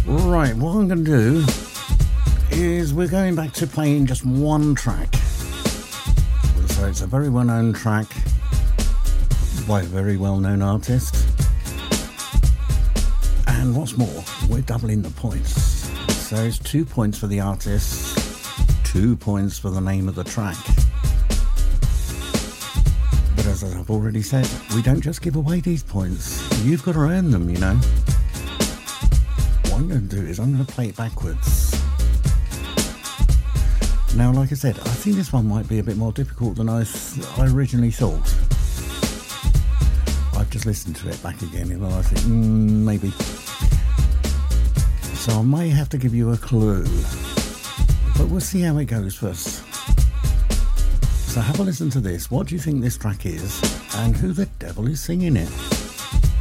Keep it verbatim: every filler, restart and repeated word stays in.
Right, what I'm going to do is we're going back to playing just one track. So it's a very well-known track by a very well-known artist. And what's more, we're doubling the points. So it's two points for the artist, two points for the name of the track. But as I've already said, we don't just give away these points. You've got to earn them, you know. What I'm going to do is I'm going to play it backwards. Now, like I said, I think this one might be a bit more difficult than I, th- I originally thought. I've just listened to it back again and I think, mm, maybe. So I may have to give you a clue. But we'll see how it goes first. So have a listen to this. What do you think this track is? And who the devil is singing it?